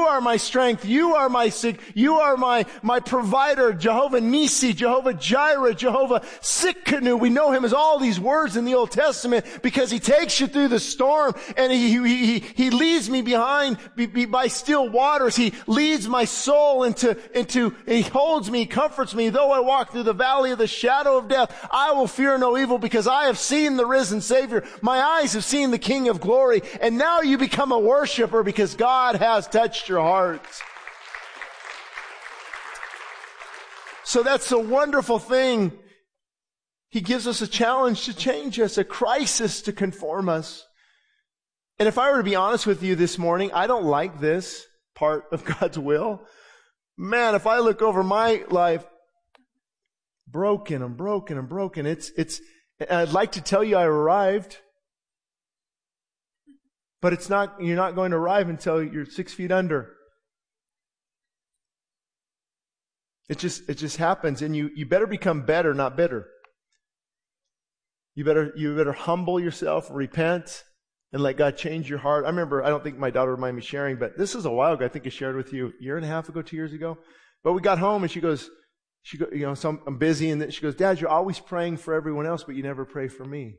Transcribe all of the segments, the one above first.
You are my strength. You are you are my provider, Jehovah Nisi, Jehovah Jireh, Jehovah Sikkenu. We know him as all these words in the Old Testament because he takes you through the storm and he leads me by still waters. He leads my soul into, he holds me, comforts me. Though I walk through the valley of the shadow of death, I will fear no evil because I have seen the risen Savior. My eyes have seen the King of glory. And now you become a worshiper because God has touched your hearts. So that's a wonderful thing. He gives us a challenge to change us, a crisis to conform us. And if I were to be honest with you this morning, I don't like this part of God's will. Man, if I look over my life, I'm broken. I'd like to tell you I arrived. But you're not going to arrive until you're 6 feet under. It just happens, and you better become better, not bitter. You better humble yourself, repent, and let God change your heart. I remember, I don't think my daughter reminded me sharing, but this is a while ago. I think I shared with you a year and a half ago, 2 years ago. But we got home and she goes, so I'm busy, and then she goes, Dad, you're always praying for everyone else, but you never pray for me.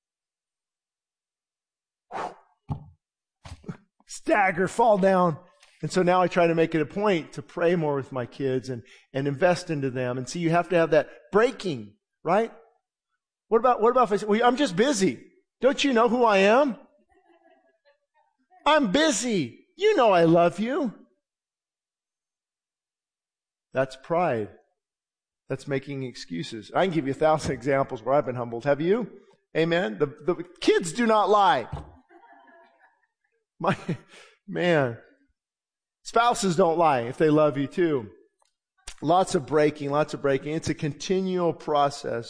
Stagger, fall down. And so now I try to make it a point to pray more with my kids and invest into them. And see, you have to have that breaking, right? What about if I say, well, I'm just busy. Don't you know who I am? I'm busy. You know I love you. That's pride. That's making excuses. I can give you 1,000 examples where I've been humbled. Have you? Amen. The kids do not lie. Man. Spouses don't lie if they love you too. Lots of breaking. It's a continual process.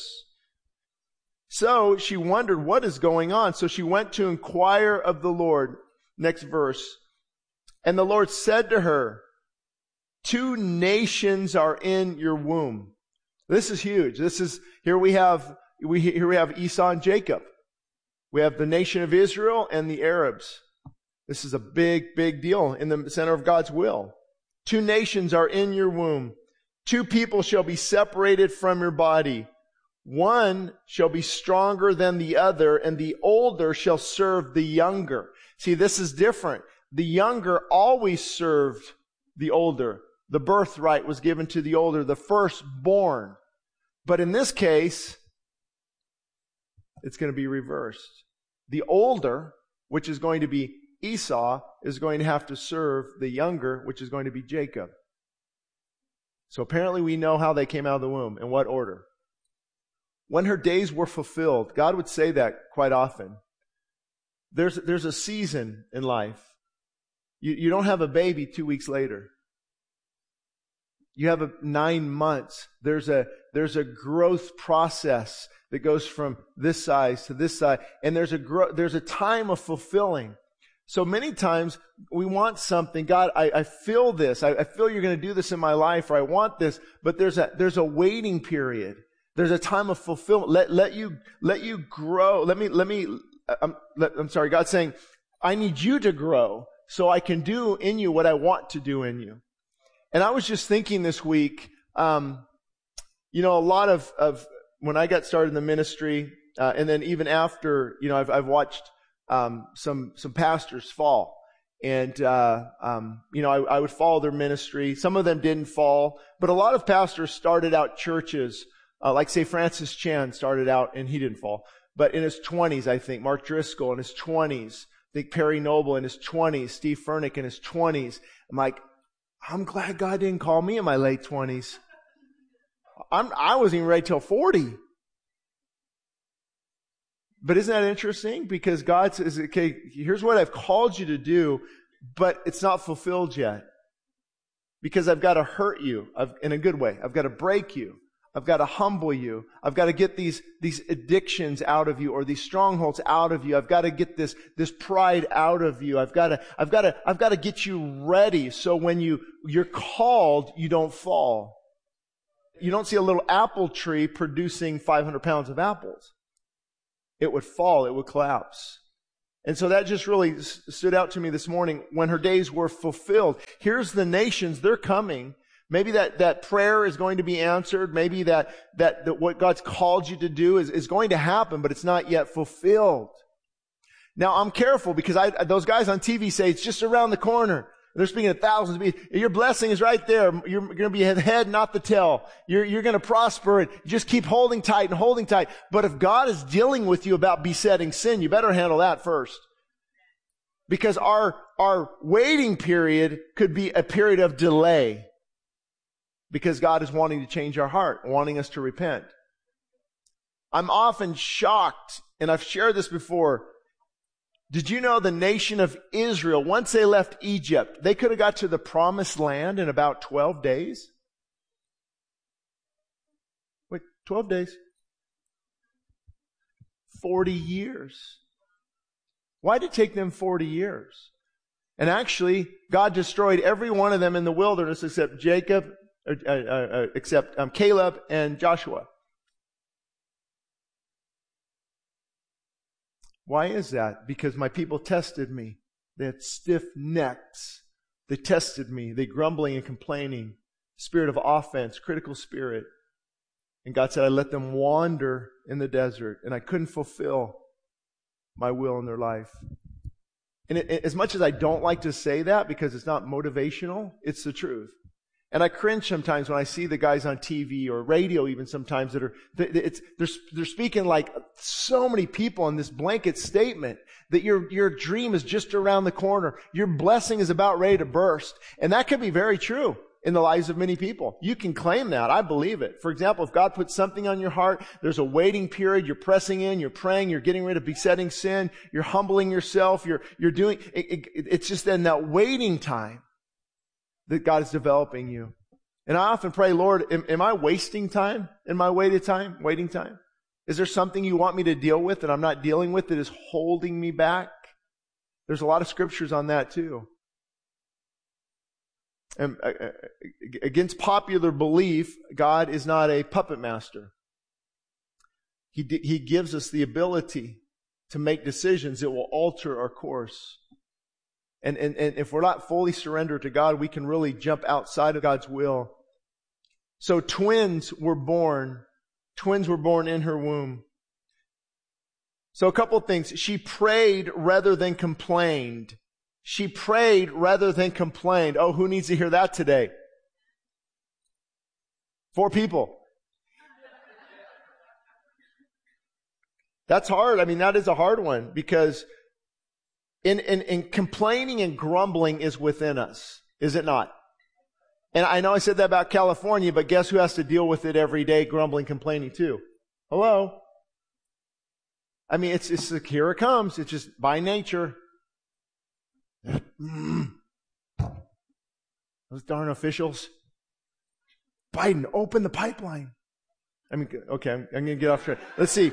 So she wondered what is going on. So she went to inquire of the Lord. Next verse. And the Lord said to her, 2 nations are in your womb. This is huge. Here we have Esau and Jacob. We have the nation of Israel and the Arabs. This is a big, big deal in the center of God's will. 2 nations are in your womb. 2 people shall be separated from your body. One shall be stronger than the other, and the older shall serve the younger. See, this is different. The younger always served the older. The birthright was given to the older, the firstborn. But in this case, it's going to be reversed. The older, which is going to be Esau, is going to have to serve the younger, which is going to be Jacob. So apparently we know how they came out of the womb, in what order. When her days were fulfilled, God would say that quite often. There's a season in life. You don't have a baby 2 weeks later. You have 9 months. There's a growth process that goes from this size to this size, and there's a time of fulfilling. So many times we want something. God, I feel this. I feel you're going to do this in my life, or I want this. But there's a waiting period. There's a time of fulfillment. Let you grow. I'm sorry. God's saying, I need you to grow so I can do in you what I want to do in you. And I was just thinking this week, a lot of when I got started in the ministry, and then even after, I've watched some pastors fall, and I would follow their ministry. Some of them didn't fall, but a lot of pastors started out churches, like say Francis Chan started out, and he didn't fall, but in his 20s, I think. Mark Driscoll in his 20s. I think Perry Noble in his 20s. Steve Furnick in his 20s. I'm like, I'm glad God didn't call me in my late 20s. I wasn't even ready till 40. But isn't that interesting? Because God says, okay, here's what I've called you to do, but it's not fulfilled yet. Because I've got to hurt you in a good way. I've got to break you. I've got to humble you. I've got to get these addictions out of you, or these strongholds out of you. I've got to get this pride out of you. I've got to get you ready so when you're called, you don't fall. You don't see a little apple tree producing 500 pounds of apples. It would fall. It would collapse. And so that just really stood out to me this morning when her days were fulfilled. Here's the nations, they're coming. Maybe that prayer is going to be answered. Maybe that what God's called you to do is going to happen, but it's not yet fulfilled. Now I'm careful because those guys on TV say it's just around the corner. They're speaking to thousands of people. Your blessing is right there. You're going to be the head, not the tail. You're going to prosper and just keep holding tight and holding tight. But if God is dealing with you about besetting sin, you better handle that first. Because our waiting period could be a period of delay. Because God is wanting to change our heart, wanting us to repent. I'm often shocked, and I've shared this before. Did you know the nation of Israel, once they left Egypt, they could have got to the promised land in about 12 days? Wait, 12 days? 40 years. Why did it take them 40 years? And actually, God destroyed every one of them in the wilderness except Caleb and Joshua. Why is that? Because my people tested me. They had stiff necks. They tested me. They grumbling and complaining. Spirit of offense, critical spirit. And God said, I let them wander in the desert, and I couldn't fulfill my will in their life. And as much as I don't like to say that because it's not motivational, it's the truth. And I cringe sometimes when I see the guys on TV or radio even sometimes they're speaking like so many people in this blanket statement that your dream is just around the corner. Your blessing is about ready to burst. And that could be very true in the lives of many people. You can claim that. I believe it. For example, if God puts something on your heart, there's a waiting period. You're pressing in, you're praying, you're getting rid of besetting sin, you're humbling yourself, you're doing, it's just in that waiting time that God is developing you. And I often pray, Lord, am I wasting time in my waiting time? Is there something you want me to deal with that I'm not dealing with that is holding me back? There's a lot of scriptures on that too. And against popular belief, God is not a puppet master. He gives us the ability to make decisions that will alter our course. And if we're not fully surrendered to God, we can really jump outside of God's will. So twins were born. Twins were born in her womb. So a couple of things. She prayed rather than complained. She prayed rather than complained. Oh, who needs to hear that today? 4 people. That's hard. I mean, that is a hard one because in complaining and grumbling is within us, is it not? And I know I said that about California, but guess who has to deal with it every day, grumbling, complaining too? Hello? I mean, it's like, here it comes. It's just by nature. Those darn officials. Biden, open the pipeline. I mean, okay, I'm going to get off track. Let's see.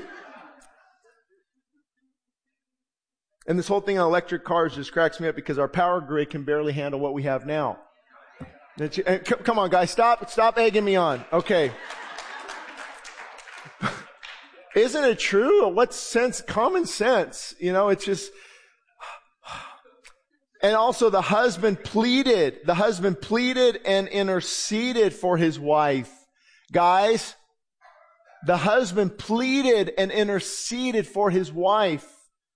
And this whole thing on electric cars just cracks me up because our power grid can barely handle what we have now. Come on, guys, stop egging me on. Okay. Isn't it true? What sense? Common sense. You know, it's just. And also the husband pleaded and interceded for his wife. Guys, the husband pleaded and interceded for his wife.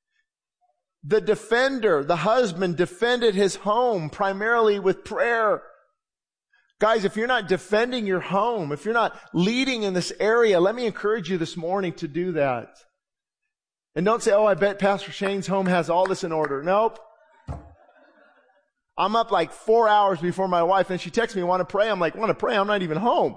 The husband defended his home primarily with prayer. Guys, if you're not defending your home, if you're not leading in this area, let me encourage you this morning to do that. And don't say, oh, I bet Pastor Shane's home has all this in order. Nope. I'm up like 4 hours before my wife and she texts me, want to pray? I'm like, want to pray? I'm not even home.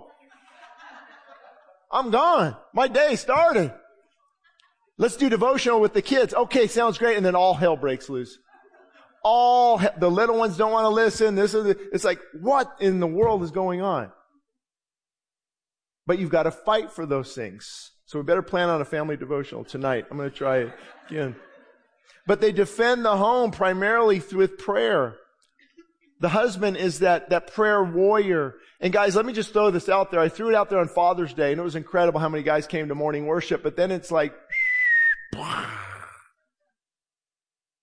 I'm gone. My day started. Let's do devotional with the kids. Okay, sounds great. And then all hell breaks loose. The little ones don't want to listen. It's like, what in the world is going on? But you've got to fight for those things. So we better plan on a family devotional tonight. I'm going to try it again. But they defend the home primarily with prayer. The husband is that prayer warrior. And guys, let me just throw this out there. I threw it out there on Father's Day, and it was incredible how many guys came to morning worship. But then it's like,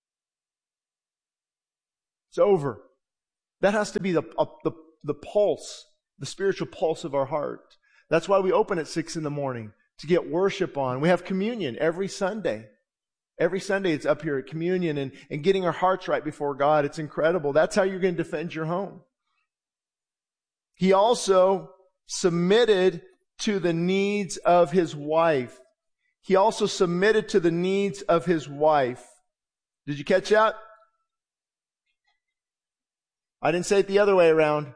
It's over. That has to be the pulse, the spiritual pulse of our heart. That's why we open at 6 a.m. to get worship on. We have communion every Sunday. Every Sunday it's up here at communion and getting our hearts right before God. It's incredible. That's how you're going to defend your home. He also submitted to the needs of his wife. He also submitted to the needs of his wife. Did you catch that? I didn't say it the other way around.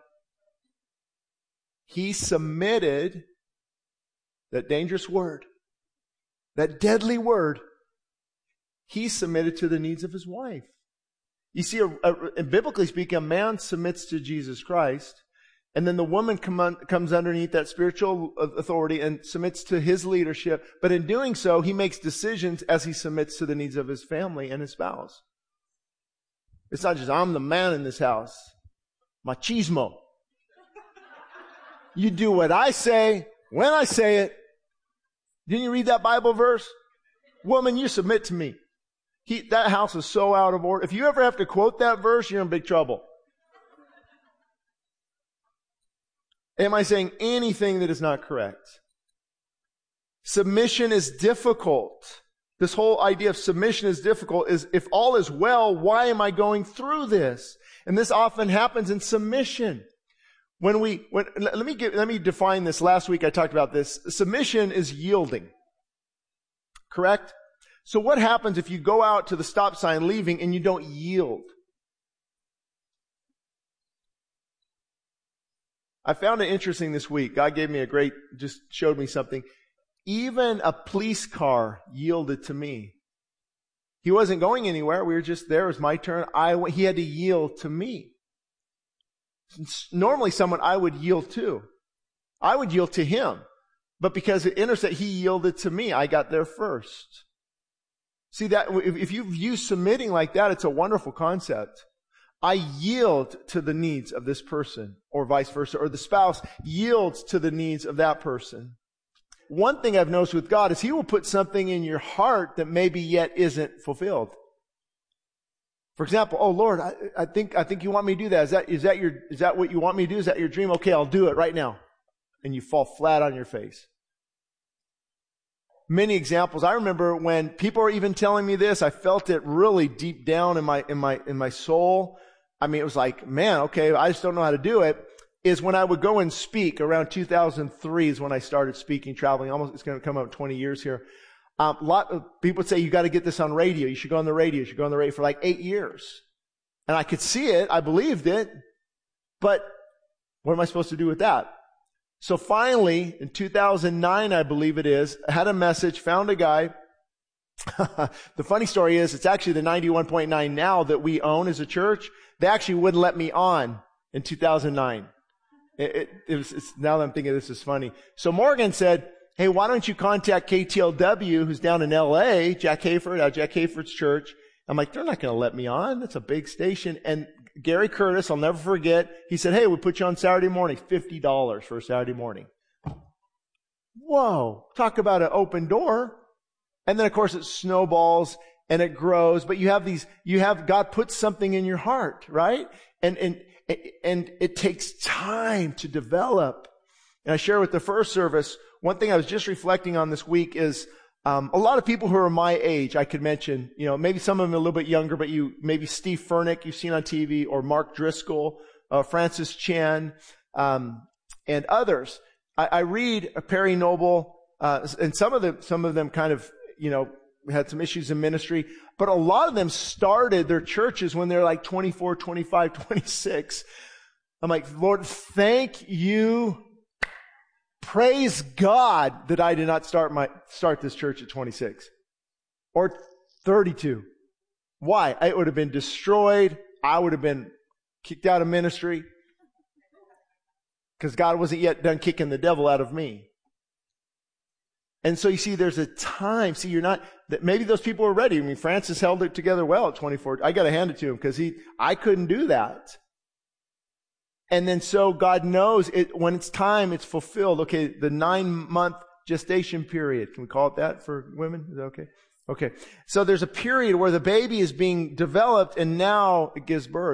He submitted, that dangerous word, that deadly word, he submitted to the needs of his wife. You see, biblically speaking, a man submits to Jesus Christ, and then the woman comes underneath that spiritual authority and submits to his leadership. But in doing so, he makes decisions as he submits to the needs of his family and his spouse. It's not just, I'm the man in this house. Machismo. You do what I say, when I say it. Didn't you read that Bible verse? Woman, you submit to me. That house is so out of order. If you ever have to quote that verse, you're in big trouble. Am I saying anything that is not correct? Submission is difficult. This whole idea of submission is difficult. Is if all is well, why am I going through this? And this often happens in submission. Let me define this. Last week I talked about this. Submission is yielding. Correct? So what happens if you go out to the stop sign leaving and you don't yield? I found it interesting this week. God gave me just showed me something. Even a police car yielded to me. He wasn't going anywhere. We were just there. It was my turn. He had to yield to me. Normally someone I would yield to. I would yield to him. But because it intersected, he yielded to me. I got there first. See that, if you view submitting like that, it's a wonderful concept. I yield to the needs of this person, or vice versa, or the spouse yields to the needs of that person. One thing I've noticed with God is He will put something in your heart that maybe yet isn't fulfilled. For example, oh Lord, I think you want me to do that. Is that what you want me to do? Is that your dream? Okay, I'll do it right now. And you fall flat on your face. Many examples. I remember when people were even telling me this, I felt it really deep down in my soul. I mean, it was like, man, okay, I just don't know how to do it. Is when I would go and speak around 2003 is when I started speaking, traveling. Almost, it's going to come up 20 years here. A lot of people would say, you got to get this on radio. You should go on the radio. You should go on the radio for like 8 years. And I could see it. I believed it. But what am I supposed to do with that? So finally, in 2009, I believe it is, I had a message, found a guy. The funny story is, it's actually the 91.9 now that we own as a church. They actually wouldn't let me on in 2009. Now that I'm thinking this is funny. So Morgan said, hey, why don't you contact KTLW, who's down in LA, Jack Hayford's church. I'm like, they're not going to let me on. That's a big station. And Gary Curtis, I'll never forget, he said, hey, we'll put you on Saturday morning, $50 for a Saturday morning. Whoa, talk about an open door. And then of course it snowballs and it grows, but God puts something in your heart, right? And it takes time to develop. And I share with the first service, one thing I was just reflecting on this week is, a lot of people who are my age, I could mention, maybe some of them a little bit younger, but maybe Steve Furnick you've seen on TV, or Mark Driscoll, Francis Chan, and others. I read Perry Noble, and some of them kind of, had some issues in ministry, but a lot of them started their churches when they're like 24, 25, 26. I'm like, Lord, thank you. Praise God that I did not start this church at 26 or 32. Why? It would have been destroyed. I would have been kicked out of ministry because God wasn't yet done kicking the devil out of me. And so you see, there's a time. See, maybe those people were ready. I mean, Francis held it together well at 24. I got to hand it to him because I couldn't do that. And then so God knows it, when it's time, it's fulfilled. Okay, the 9-month gestation period. Can we call it that for women? Is that okay? Okay. So there's a period where the baby is being developed and now it gives birth.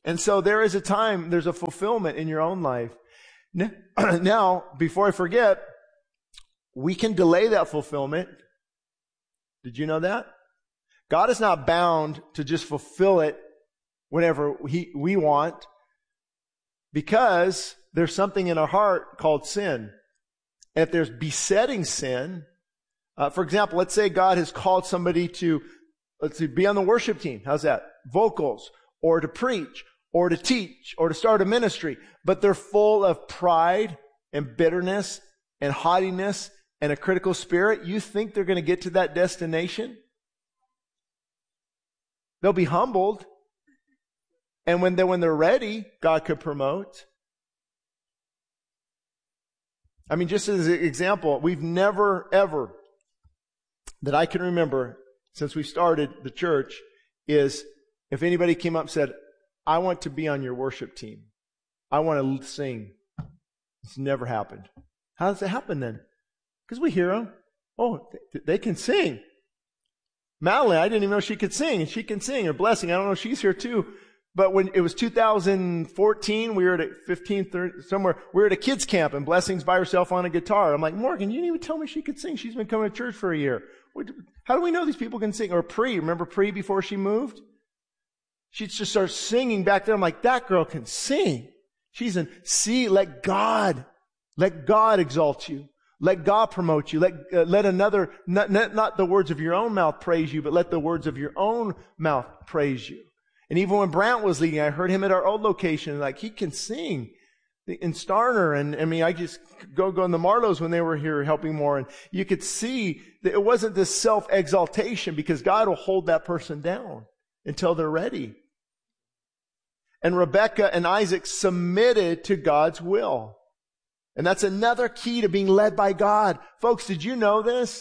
And so there is a time, there's a fulfillment in your own life. Now, before I forget, we can delay that fulfillment. Did you know that? God is not bound to just fulfill it whenever we want, because there's something in our heart called sin. And if there's besetting sin, for example, let's say God has called somebody to, be on the worship team. How's that? Vocals, or to preach, or to teach, or to start a ministry. But they're full of pride and bitterness and haughtiness and a critical spirit. You think they're going to get to that destination? They'll be humbled. And when they're ready, God could promote. I mean, just as an example, we've never, ever, that I can remember since we started the church, is if anybody came up and said, I want to be on your worship team. I want to sing. It's never happened. How does it happen then? Because we hear them. Oh, they can sing. Madeline, I didn't even know she could sing, and she can sing. Her blessing, I don't know, she's here too. But when it was 2014, we were at 15, 30, somewhere, we were at a kids camp, and Blessing's by herself on a guitar. I'm like, Morgan, you didn't even tell me she could sing. She's been coming to church for a year. How do we know these people can sing? Or remember Pre before she moved? She'd just start singing back there. I'm like, that girl can sing. Let God exalt you. Let God promote you. Let another, not the words of your own mouth praise you, but let the words of your own mouth praise you. And even when Brant was leading, I heard him at our old location, like he can sing in Starner. And I mean, I just go in the Marlows when they were here helping more. And you could see that it wasn't this self-exaltation, because God will hold that person down until they're ready. And Rebecca and Isaac submitted to God's will. And that's another key to being led by God. Folks, did you know this?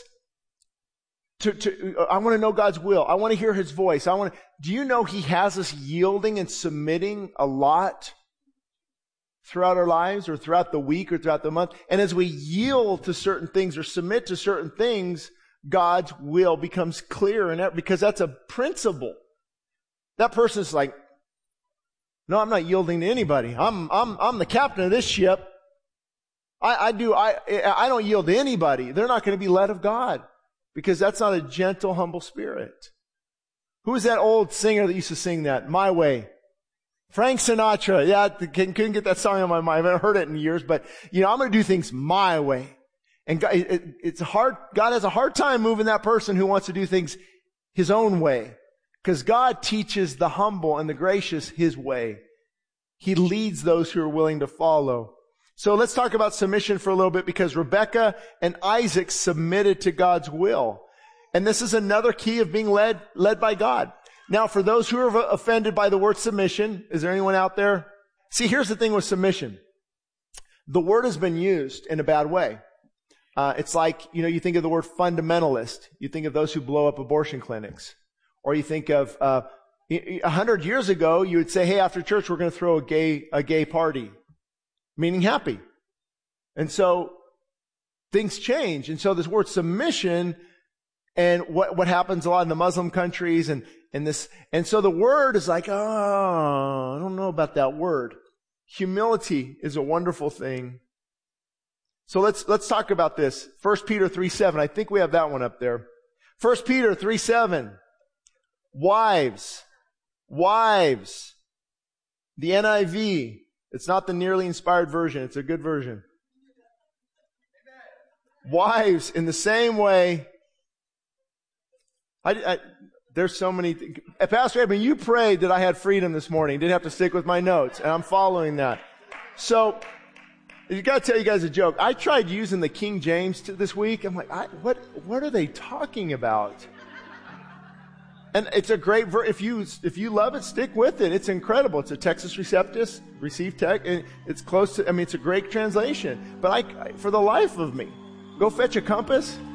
I want to know God's will. I want to hear His voice. Do you know He has us yielding and submitting a lot throughout our lives, or throughout the week, or throughout the month? And as we yield to certain things or submit to certain things, God's will becomes clear, and because that's a principle. That person's like, no, I'm not yielding to anybody. I'm the captain of this ship. I don't yield to anybody. They're not going to be led of God, because that's not a gentle, humble spirit. Who was that old singer that used to sing that? My Way. Frank Sinatra. Yeah, couldn't get that song on my mind. I haven't heard it in years, but I'm going to do things my way. And God, it's hard. God has a hard time moving that person who wants to do things His own way, because God teaches the humble and the gracious His way. He leads those who are willing to follow. So let's talk about submission for a little bit, because Rebecca and Isaac submitted to God's will. And this is another key of being led by God. Now, for those who are offended by the word submission, is there anyone out there? See, here's the thing with submission. The word has been used in a bad way. It's like, you think of the word fundamentalist. You think of those who blow up abortion clinics. Or you think of, 100 years ago, you would say, hey, after church, we're going to throw a gay party. Meaning happy. And so things change. And so this word submission, and what happens a lot in the Muslim countries and so the word is like, oh, I don't know about that word. Humility is a wonderful thing. So let's talk about this. 1 Peter 3:7. I think we have that one up there. 1 Peter 3:7. Wives. The NIV. It's not the nearly inspired version. It's a good version. Wives, in the same way. There's so many. Pastor Edmund, you prayed that I had freedom this morning. Didn't have to stick with my notes, and I'm following that. So, I got to tell you guys a joke. I tried using the King James this week. I'm like, what are they talking about? And it's a great verse. If you love it, stick with it. It's incredible. It's a Texas Receptus, Receive Tech. And it's close to, it's a great translation. But for the life of me, go fetch a compass.